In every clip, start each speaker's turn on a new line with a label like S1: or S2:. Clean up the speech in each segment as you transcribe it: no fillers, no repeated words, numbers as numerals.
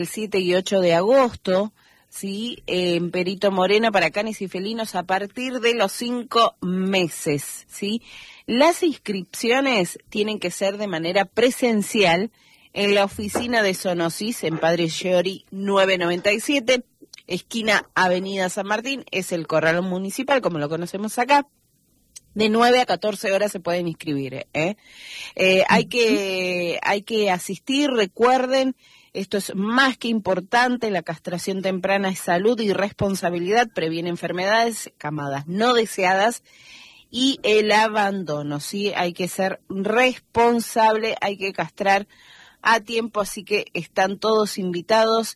S1: el 7 y 8 de agosto, ¿sí? En Perito Moreno para canes y felinos a partir de los 5 meses, ¿sí? Las inscripciones tienen que ser de manera presencial en la oficina de Zoonosis en Padre Giori 997, esquina Avenida San Martín, es el corralón municipal, como lo conocemos acá. De 9 a 14 horas se pueden inscribir, hay que asistir, recuerden, esto es más que importante, la castración temprana es salud y responsabilidad, previene enfermedades, camadas no deseadas y el abandono, ¿sí? Hay que ser responsable, hay que castrar a tiempo, así que están todos invitados.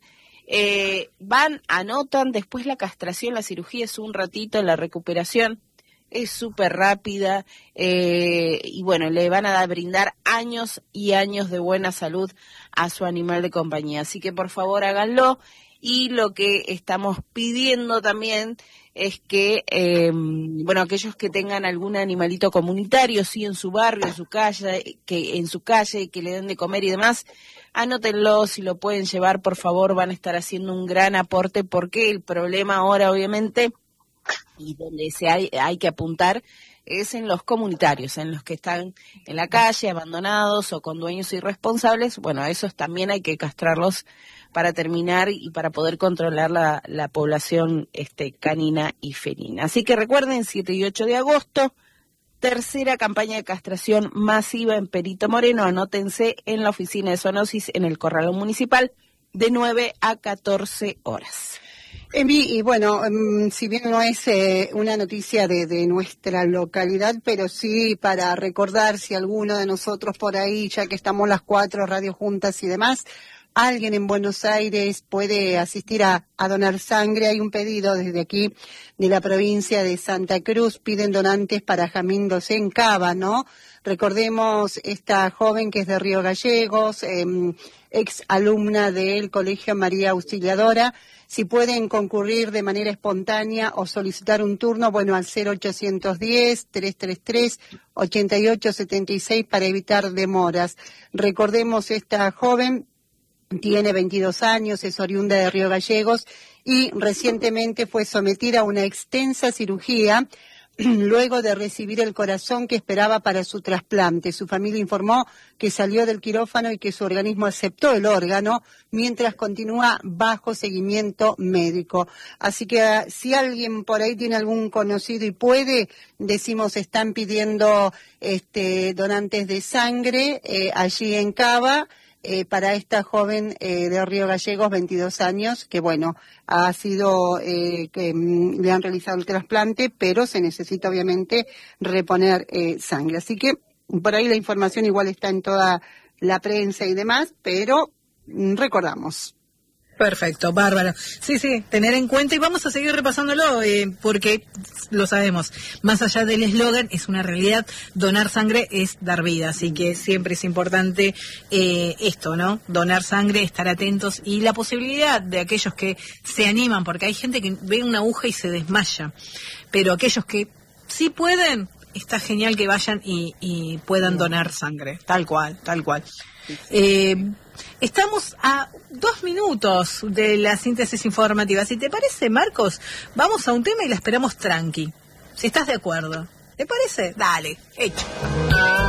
S1: Anotan, después la castración, la cirugía es un ratito, la recuperación es súper rápida y bueno, le van a brindar años y años de buena salud a su animal de compañía. Así que por favor háganlo y lo que estamos pidiendo también es que, aquellos que tengan algún animalito comunitario, sí, en su barrio, en su calle, que le den de comer y demás, anótenlo, si lo pueden llevar, por favor, van a estar haciendo un gran aporte porque el problema ahora, obviamente, y donde hay que apuntar es en los comunitarios, en los que están en la calle, abandonados o con dueños irresponsables. Bueno, a esos también hay que castrarlos para terminar y para poder controlar la población canina y felina. Así que recuerden, 7 y 8 de agosto, tercera campaña de castración masiva en Perito Moreno. Anótense en la oficina de Zoonosis en el Corralón Municipal de 9 a 14 horas.
S2: Y bueno, si bien no es una noticia de nuestra localidad, pero sí para recordar si alguno de nosotros por ahí, ya que estamos las 4 radios juntas y demás, alguien en Buenos Aires puede asistir a donar sangre. Hay un pedido desde aquí de la provincia de Santa Cruz, piden donantes para Jamín en Cava, ¿no? Recordemos esta joven que es de Río Gallegos, ex alumna del Colegio María Auxiliadora. Si pueden concurrir de manera espontánea o solicitar un turno, bueno, al 0810-333-8876 para evitar demoras. Recordemos, esta joven tiene 22 años, es oriunda de Río Gallegos y recientemente fue sometida a una extensa cirugía luego de recibir el corazón que esperaba para su trasplante. Su familia informó que salió del quirófano y que su organismo aceptó el órgano mientras continúa bajo seguimiento médico. Así que si alguien por ahí tiene algún conocido y puede, decimos, están pidiendo donantes de sangre allí en Cava, para esta joven de Río Gallegos, 22 años, que bueno, ha sido, que le han realizado el trasplante, pero se necesita obviamente reponer sangre. Así que por ahí la información igual está en toda la prensa y demás, pero recordamos.
S3: Perfecto, bárbaro. Sí, tener en cuenta y vamos a seguir repasándolo porque lo sabemos, más allá del eslogan es una realidad, donar sangre es dar vida, así que siempre es importante esto, ¿no? Donar sangre, estar atentos y la posibilidad de aquellos que se animan, porque hay gente que ve una aguja y se desmaya, pero aquellos que sí pueden, está genial que vayan y puedan donar sangre, tal cual. Estamos a 2 minutos de la síntesis informativa. Si te parece, Marcos, vamos a un tema y la esperamos tranqui. Si estás de acuerdo. ¿Te parece? Dale, hecho.